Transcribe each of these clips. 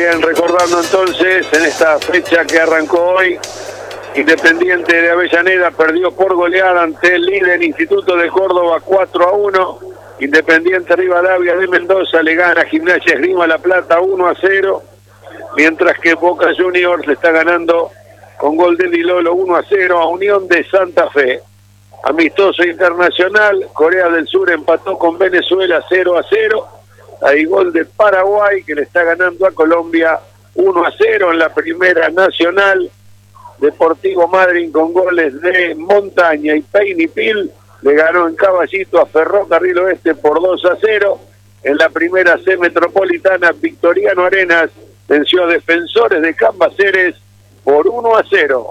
Bien, recordando entonces en esta fecha que arrancó hoy, Independiente de Avellaneda perdió por goleada ante el líder Instituto de Córdoba 4-1. Independiente Rivadavia de Mendoza le gana a Gimnasia Esgrima La Plata 1-0. Mientras que Boca Juniors le está ganando con gol de Dilolo 1-0 a Unión de Santa Fe. Amistoso internacional, Corea del Sur empató con Venezuela 0-0. Hay gol de Paraguay que le está ganando a Colombia 1-0 en la primera nacional. Deportivo Madryn con goles de Montaña y Peinipil le ganó en Caballito a Ferrocarril Oeste por 2-0. En la primera C metropolitana, Victoriano Arenas venció a Defensores de Cambaceres por 1-0.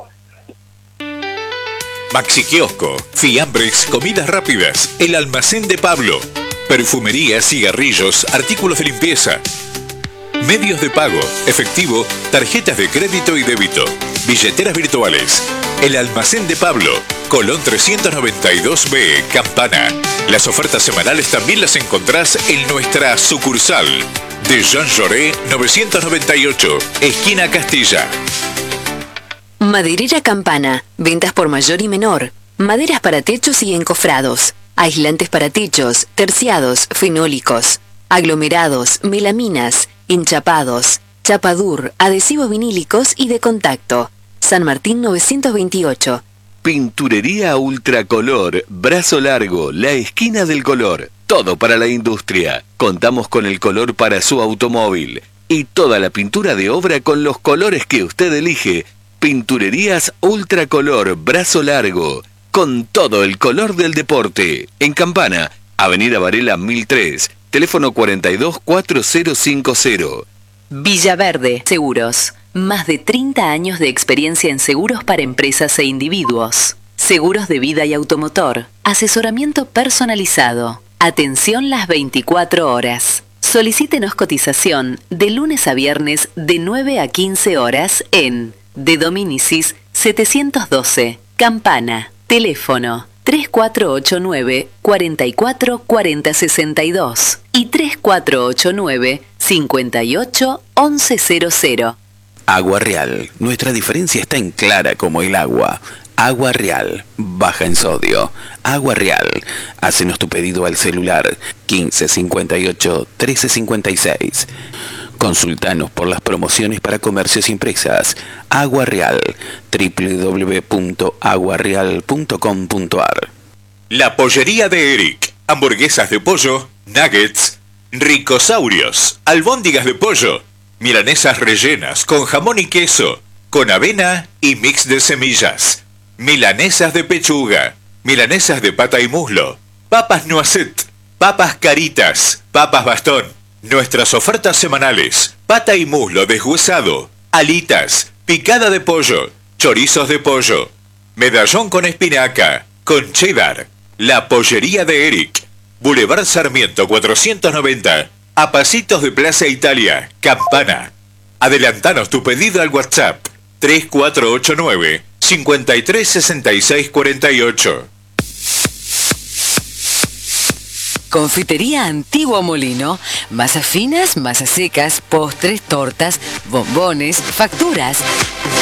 Maxi Kiosco, fiambres, comidas rápidas, el almacén de Pablo, perfumería, cigarrillos, artículos de limpieza, medios de pago, efectivo, tarjetas de crédito y débito, billeteras virtuales, el almacén de Pablo, Colón 392B, Campana. Las ofertas semanales también las encontrás en nuestra sucursal de Jean Jaurès 998, esquina Castilla. Maderera Campana, ventas por mayor y menor, maderas para techos y encofrados, aislantes para techos, terciados, fenólicos, aglomerados, melaminas, enchapados, chapadur, adhesivos vinílicos y de contacto. San Martín 928. Pinturería Ultracolor, Brazo Largo, la esquina del color. Todo para la industria. Contamos con el color para su automóvil y toda la pintura de obra con los colores que usted elige. Pinturerías Ultracolor, Brazo Largo, con todo el color del deporte. En Campana, Avenida Varela 1003, teléfono 424050. Villaverde Seguros. Más de 30 años de experiencia en seguros para empresas e individuos. Seguros de vida y automotor. Asesoramiento personalizado. Atención las 24 horas. Solicítenos cotización de lunes a viernes de 9 a 15 horas en De Dominicis 712, Campana. Teléfono 3489 44 40 62 y 3489 58 1100. Agua Real. Nuestra diferencia está en clara como el agua. Agua Real. Baja en sodio. Agua Real. Hácenos tu pedido al celular 1558 1356. Consultanos por las promociones para comercios y empresas. Agua Real. www.aguareal.com.ar. La pollería de Eric. Hamburguesas de pollo, nuggets, ricosaurios, albóndigas de pollo, milanesas rellenas con jamón y queso, con avena y mix de semillas, milanesas de pechuga, milanesas de pata y muslo, papas noisette, papas caritas, papas bastón. Nuestras ofertas semanales: pata y muslo deshuesado, alitas, picada de pollo, chorizos de pollo, medallón con espinaca, con cheddar. La pollería de Eric, Boulevard Sarmiento 490, a pasitos de Plaza Italia, Campana. Adelantanos tu pedido al WhatsApp 3489 536648. Confitería Antiguo Molino. Masas finas, masas secas, postres, tortas, bombones, facturas.